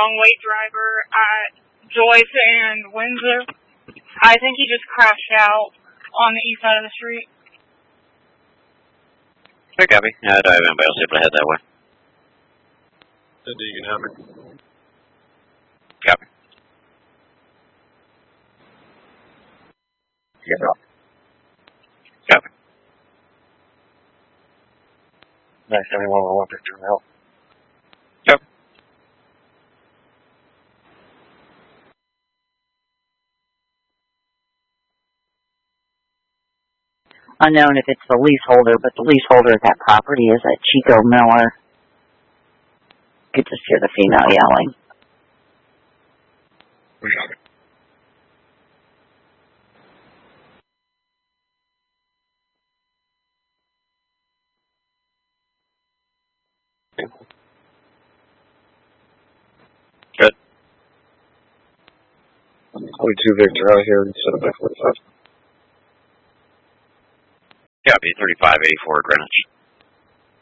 long-weight driver at Joyce and Windsor. I think he just crashed out on the east side of the street. Okay, copy. I don't have anybody else able to head that way. Cindy, you can have it. Copy. Yeah. Copy. 971 Olympic, turn out. Copy. Unknown if it's the leaseholder, but the leaseholder of that property is a Chico Miller. Could just hear the female yelling. We got it. Good. Only 2 Victor out here instead of 45. Copy. 3584 Greenwich.